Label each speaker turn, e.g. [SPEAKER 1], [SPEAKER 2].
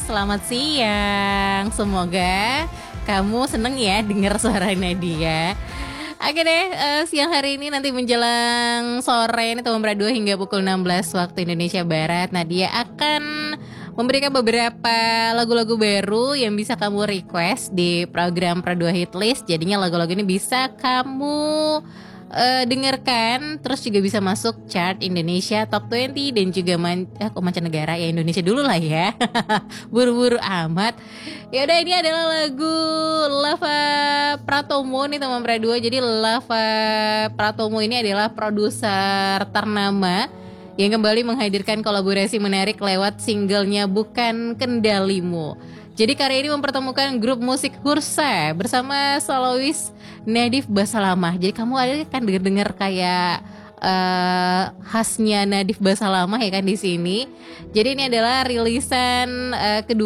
[SPEAKER 1] selamat siang. Semoga kamu seneng ya dengar suara Nadia. Oke deh, siang hari ini nanti menjelang sore ini Teman Radio hingga pukul 16 waktu Indonesia Barat, Nadia akan memberikan beberapa lagu-lagu baru yang bisa kamu request di program Pro 2 Hitlist. Jadinya lagu-lagu ini bisa kamu dengarkan, terus juga bisa masuk chart Indonesia Top 20 dan juga mancanegara, ya Indonesia dulu lah ya. Buru-buru amat. Ya udah, ini adalah lagu Lava Pratomo nih teman Pro 2. Jadi Lava Pratomo ini adalah produser ternama yang kembali menghadirkan kolaborasi menarik lewat singlenya Bukan Kendalimu. Jadi karya ini mempertemukan grup musik Hursa bersama solois Nadif Basalamah. Jadi kamu akan dengar kayak khasnya Nadif Basalamah ya kan di sini. Jadi ini adalah rilisan kedua